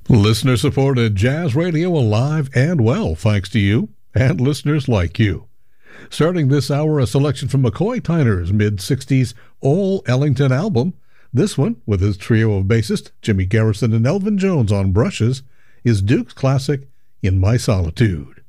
Listener-supported jazz radio alive and well, thanks to you and listeners like you. Starting this hour, a selection from McCoy Tyner's mid-60s All Ellington album. This one, with his trio of bassists Jimmy Garrison and Elvin Jones on brushes, is Duke's classic In My Solitude.